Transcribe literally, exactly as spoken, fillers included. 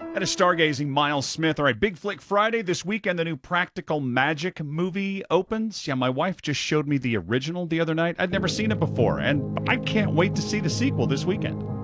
That is Stargazing, Miles Smith. All right, Big Flick Friday. This weekend, the new Practical Magic movie opens. Yeah, my wife just showed me the original the other night. I'd never seen it before, and I can't wait to see the sequel this weekend.